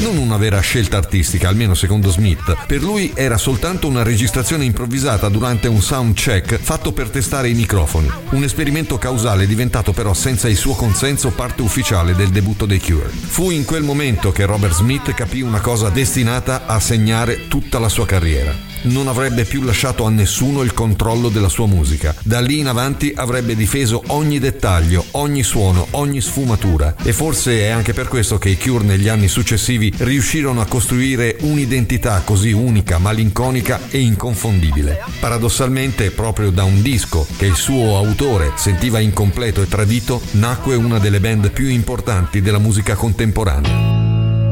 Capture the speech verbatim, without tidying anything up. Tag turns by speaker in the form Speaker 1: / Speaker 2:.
Speaker 1: non una vera scelta artistica, almeno secondo Smith. Per lui era soltanto una registrazione improvvisata durante un sound check fatto per testare i microfoni. Un esperimento causale diventato però senza il suo consenso parte ufficiale del debutto dei Cure. Fu in quel momento che Robert Smith capì una cosa destinata a segnare tutta la sua carriera. Non avrebbe più lasciato a nessuno il controllo della sua musica. Da lì in avanti avrebbe difeso ogni dettaglio, ogni suono, ogni sfumatura. E forse è anche per questo che i Cure negli anni successivi riuscirono a costruire un'identità così unica, malinconica e inconfondibile. Paradossalmente, proprio da un disco che il suo autore sentiva incompleto e tradito, nacque una delle band più importanti della musica contemporanea.